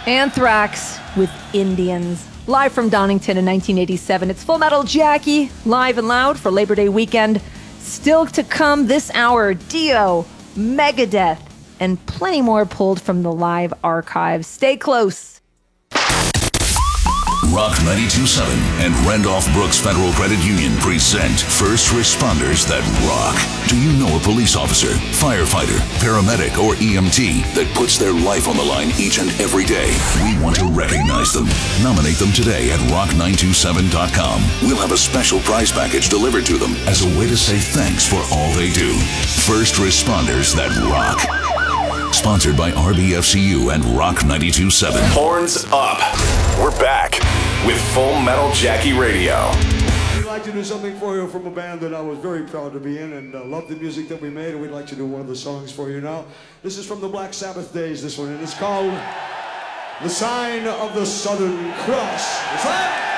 Anthrax with Indians. Live from Donington in 1987, it's Full Metal Jackie, live and loud for Labor Day weekend. Still to come this hour, Dio, Megadeth, and plenty more pulled from the live archives. Stay close. Rock 92.7 and Randolph Brooks Federal Credit Union present First Responders That Rock. Do you know a police officer, firefighter, paramedic, or EMT that puts their life on the line each and every day? We want to recognize them. Nominate them today at rock927.com. We'll have a special prize package delivered to them as a way to say thanks for all they do. First Responders That Rock. Sponsored by RBFCU and Rock 92.7. Horns up. We're back with Full Metal Jackie Radio. We'd like to do something for you from a band that I was very proud to be in and love the music that we made, and we'd like to do one of the songs for you now. This is from the Black Sabbath days, this one, and it's called The Sign of the Southern Cross. That's right.